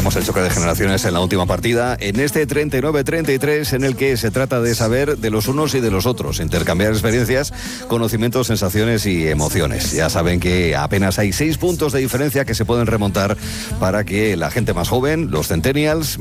Tenemos el choque de generaciones en la última partida, en este 39-33, en el que se trata de saber de los unos y de los otros, intercambiar experiencias, conocimientos, sensaciones y emociones. Ya saben que apenas hay 6 puntos de diferencia que se pueden remontar para que la gente más joven, los centennials,